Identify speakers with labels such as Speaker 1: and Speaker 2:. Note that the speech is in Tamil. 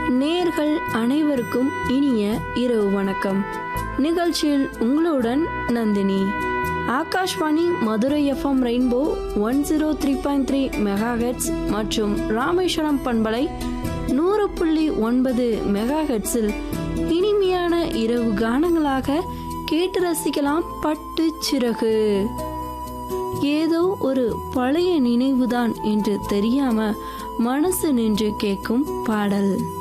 Speaker 1: நேயர்கள் அனைவருக்கும் இனிய இரவு வணக்கம். நிகழ்ச்சியில் உங்களுடன் Nandini. Akashvani Madurai FM rainbow 103.3 megahertz மற்றும் ராமேஸ்வரம் பண்பலை 100.9 மெகாஹெட்ஸில் இனிமையான இரவு கானங்களாக கேட்டு ரசிக்கலாம். பட்டு சிறகு. ஏதோ ஒரு பழைய நினைவுதான் என்று தெரியாம மனசு நின்று கேட்கும் பாடல்.